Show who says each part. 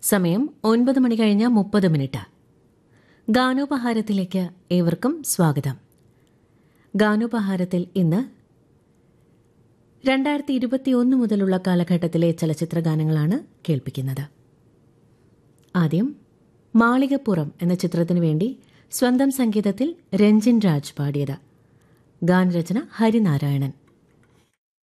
Speaker 1: സമയം 9:30 ഗാനോപഹാരത്തിലേക്ക് ഏവർക്കും സ്വാഗതം. ഗാനോപഹാരത്തിൽ ഇന്ന് 2021 മുതലുള്ള കാലഘട്ടത്തിലെ ചലച്ചിത്ര ഗാനങ്ങളാണ് കേൾപ്പിക്കുന്നത്. ആദ്യം മാളികപ്പുറം എന്ന ചിത്രത്തിനു വേണ്ടി സ്വന്തം സംഗീതത്തിൽ രഞ്ജിൻ രാജ് പാടിയത്. ഗാനരചന ഹരിനാരായണൻ.